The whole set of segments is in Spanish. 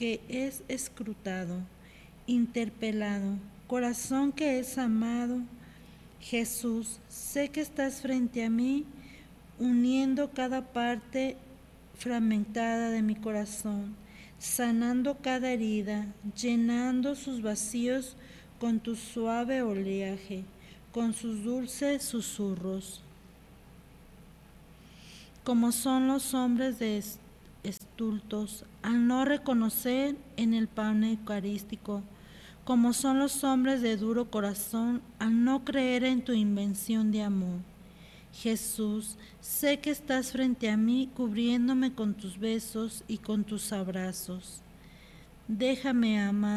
que es escrutado, interpelado, corazón que es amado. Jesús, sé que estás frente a mí, uniendo cada parte fragmentada de mi corazón, sanando cada herida, llenando sus vacíos con tu suave oleaje, con sus dulces susurros. Como son los hombres de estultos al no reconocer en el pan eucarístico, como son los hombres de duro corazón al no creer en tu invención de amor. Jesús, sé que estás frente a mí cubriéndome con tus besos y con tus abrazos. Déjame,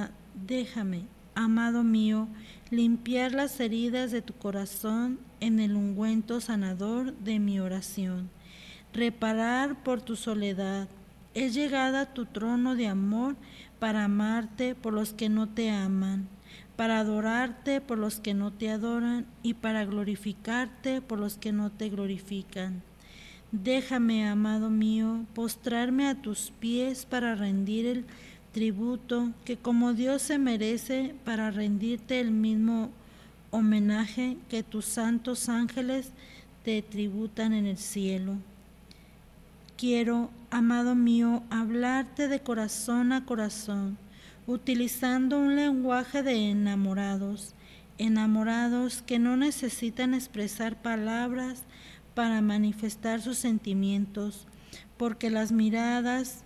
amado mío, limpiar las heridas de tu corazón en el ungüento sanador de mi oración. Reparar por tu soledad. He llegado a tu trono de amor para amarte por los que no te aman, para adorarte por los que no te adoran y para glorificarte por los que no te glorifican. Déjame, amado mío, postrarme a tus pies para rendir el tributo que como Dios se merece, para rendirte el mismo homenaje que tus santos ángeles te tributan en el cielo. Quiero, amado mío, hablarte de corazón a corazón, utilizando un lenguaje de enamorados, enamorados que no necesitan expresar palabras para manifestar sus sentimientos, porque las miradas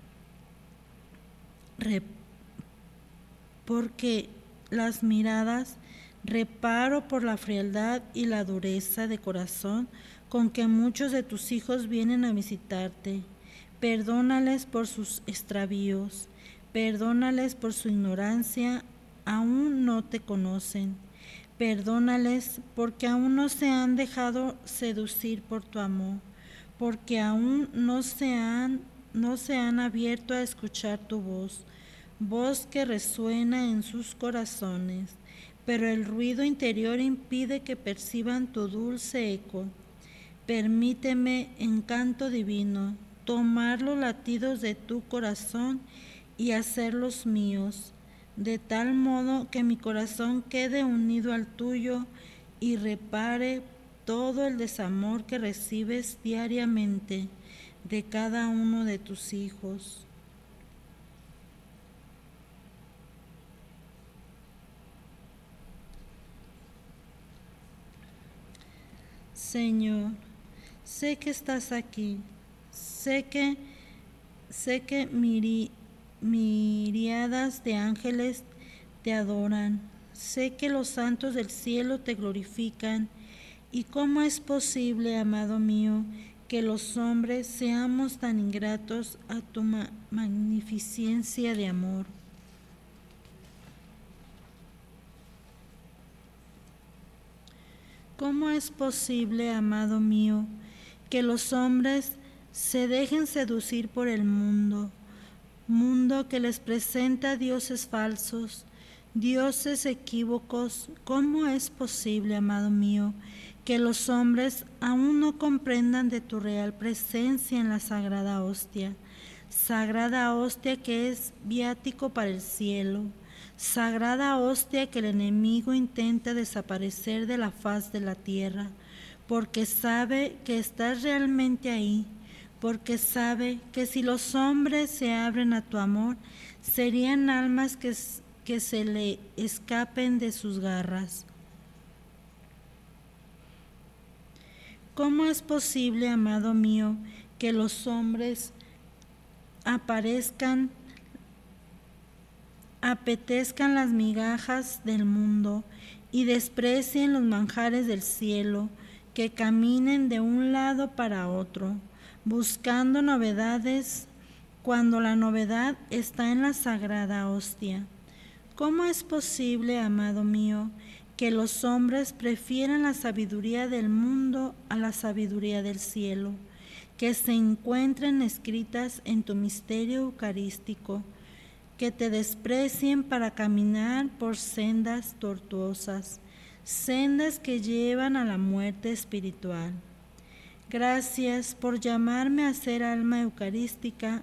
reparo por la frialdad y la dureza de corazón con que muchos de tus hijos vienen a visitarte. Perdónales por sus extravíos, perdónales por su ignorancia, aún no te conocen. Perdónales porque aún no se han dejado seducir por tu amor, porque aún no se han abierto a escuchar tu voz, voz que resuena en sus corazones, pero el ruido interior impide que perciban tu dulce eco. Permíteme, encanto divino, tomar los latidos de tu corazón y hacerlos míos, de tal modo que mi corazón quede unido al tuyo y repare todo el desamor que recibes diariamente de cada uno de tus hijos. Señor, sé que estás aquí, sé que miríadas de ángeles te adoran, sé que los santos del cielo te glorifican. ¿Y cómo es posible, amado mío, que los hombres seamos tan ingratos a tu magnificencia de amor? ¿Cómo es posible, amado mío, que los hombres se dejen seducir por el mundo que les presenta dioses falsos, dioses equívocos? ¿Cómo es posible, amado mío, que los hombres aún no comprendan de tu real presencia en la sagrada hostia que es viático para el cielo, sagrada hostia que el enemigo intenta desaparecer de la faz de la tierra, porque sabe que estás realmente ahí, porque sabe que si los hombres se abren a tu amor, serían almas que se le escapen de sus garras. ¿Cómo es posible, amado mío, que los hombres apetezcan las migajas del mundo y desprecien los manjares del cielo, que caminen de un lado para otro, buscando novedades cuando la novedad está en la sagrada hostia? ¿Cómo es posible, amado mío, que los hombres prefieran la sabiduría del mundo a la sabiduría del cielo, que se encuentren escritas en tu misterio eucarístico, que te desprecien para caminar por sendas tortuosas, sendas que llevan a la muerte espiritual? Gracias por llamarme a ser alma eucarística